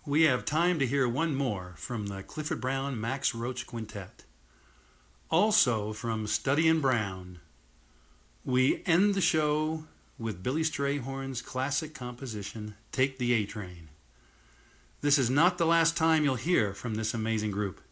We have time to hear one more from the Clifford Brown Max Roach Quintet. Also from Study Brown, we end the show with Billy Strayhorn's classic composition, Take the A-Train. This is not the last time you'll hear from this amazing group.